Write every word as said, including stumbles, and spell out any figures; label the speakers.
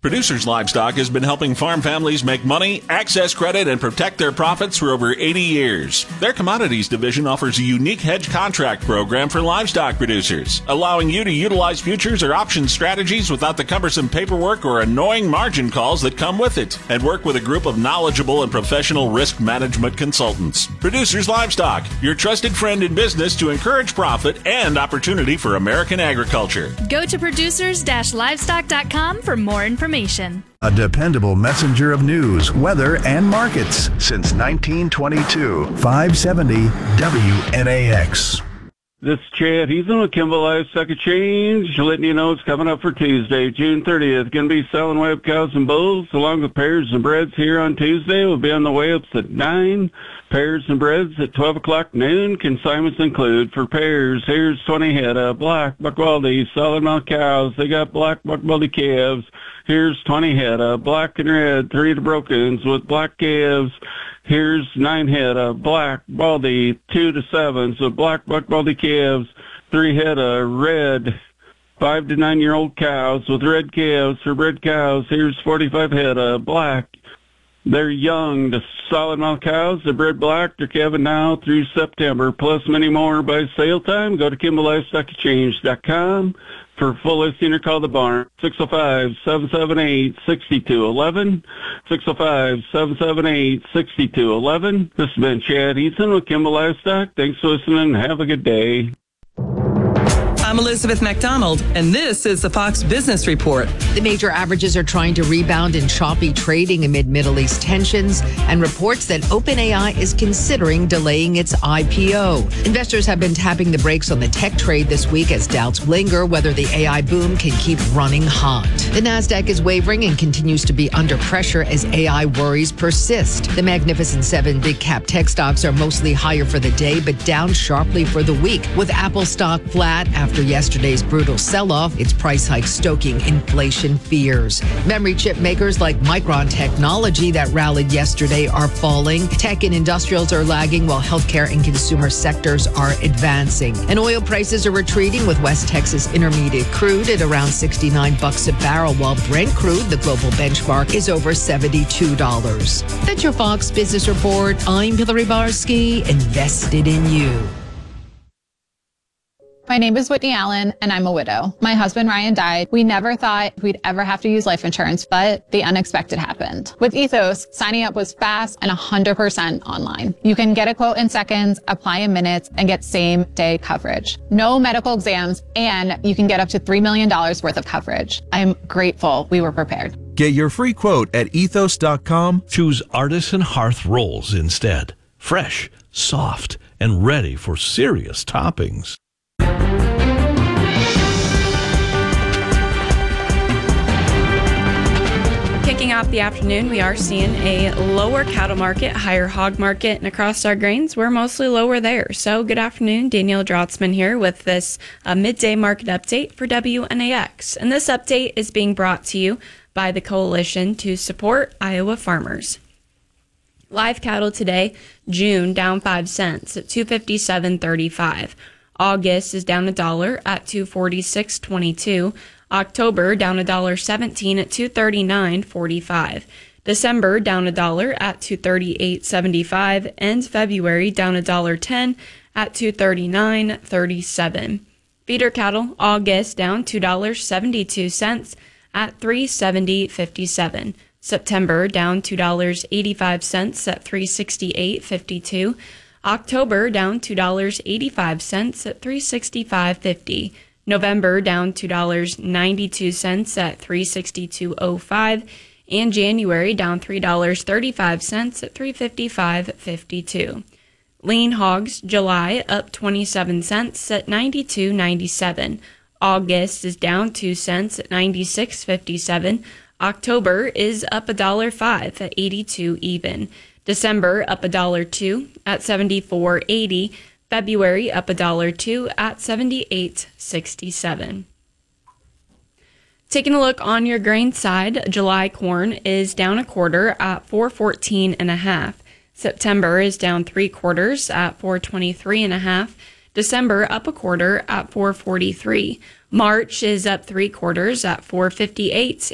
Speaker 1: Producers Livestock has been helping farm families make money, access credit, and protect their profits for over eighty years. Their commodities division offers a unique hedge contract program for livestock producers, allowing you to utilize futures or option strategies without the cumbersome paperwork or annoying margin calls that come with it, and work with a group of knowledgeable and professional risk management consultants. Producers Livestock, your trusted friend in business to encourage profit and opportunity for American agriculture.
Speaker 2: Go to producers livestock dot com for more information.
Speaker 3: A dependable messenger of news, weather, and markets since nineteen twenty-two. five seventy W N A X.
Speaker 4: This is Chad Heathen with Kimball Livestock Exchange, letting you know it's coming up for Tuesday, June thirtieth. Going to be selling web cows and bulls along with pairs and breds here on Tuesday. We'll be on the way ups at nine. Pairs and breds at twelve o'clock noon. Consignments include for pairs, here's twenty head of black Buckwaldy solid mouth cows. They got black Buckwaldy calves. Here's twenty head of black and red, three to brokens with black calves. Here's nine head of black baldy, two to sevens with black Buckwaldy calves. Three head of red, five to nine year old cows with red calves for bred cows. Here's forty-five head of black. They're young, the solid mouth cows. They're bred black. They're calving now through September, plus many more by sale time. Go to Kimball Livestock Exchange dot com for full listing or call the barn. six oh five, seven seven eight, six two one one. six oh five, seven seven eight, six two one one. This has been Chad Eason with Kimball Livestock. Thanks for listening. Have a good day.
Speaker 5: I'm Elizabeth McDonald, and this is the Fox Business Report.
Speaker 6: The major averages are trying to rebound in choppy trading amid Middle East tensions and reports that OpenAI is considering delaying its I P O. Investors have been tapping the brakes on the tech trade this week as doubts linger whether the A I boom can keep running hot. The Nasdaq is wavering and continues to be under pressure as A I worries persist. The Magnificent Seven big cap tech stocks are mostly higher for the day, but down sharply for the week, with Apple stock flat after yesterday's brutal sell-off, its price hike stoking inflation fears. Memory chip makers like Micron Technology that rallied yesterday are falling. Tech and industrials are lagging while healthcare and consumer sectors are advancing. And oil prices are retreating with West Texas Intermediate crude at around sixty-nine bucks a barrel, while Brent crude, the global benchmark, is over seventy-two dollars. That's your Fox Business Report. I'm Hillary Barsky, invested in you.
Speaker 7: My name is Whitney Allen, and I'm a widow. My husband, Ryan, died. We never thought we'd ever have to use life insurance, but the unexpected happened. With Ethos, signing up was fast and one hundred percent online. You can get a quote in seconds, apply in minutes, and get same-day coverage. No medical exams, and you can get up to three million dollars worth of coverage. I'm grateful we were prepared.
Speaker 8: Get your free quote at ethos dot com. Choose Artisan Hearth Rolls instead. Fresh, soft, and ready for serious toppings.
Speaker 9: Kicking off the afternoon, we are seeing a lower cattle market, higher hog market, and across our grains, we're mostly lower there. So good afternoon, Danielle Drotzman here with this uh, midday market update for W N A X. And this update is being brought to you by the Coalition to Support Iowa Farmers. Live cattle today, June down five cents at two fifty-seven thirty-five. August is down a dollar at two forty-six twenty-two. October down a dollar seventeen at two thirty-nine forty-five. December down a dollar at two thirty-eight seventy-five, and February down a dollar ten at two thirty-nine thirty-seven. Feeder cattle August down two dollars seventy-two cents at three seventy fifty-seven. September down two dollars eighty-five cents at three sixty-eight fifty-two. October down two dollars eighty-five cents at three sixty-five fifty. November down two dollars ninety-two cents at three sixty-two oh five, and January down three dollars thirty-five cents at three fifty-five fifty-two. Lean hogs July up twenty-seven cents at ninety-two ninety-seven. August is down two cents at ninety-six fifty-seven. October is up a dollar five at eighty-two even. December up a dollar two at seventy-four eighty. February up a dollar two at seventy-eight sixty-seven. Taking a look on your grain side, July corn is down a quarter at four fourteen and a half. September is down three quarters at four twenty-three and a half. December up a quarter at four forty-three. March is up three quarters at four fifty-eight,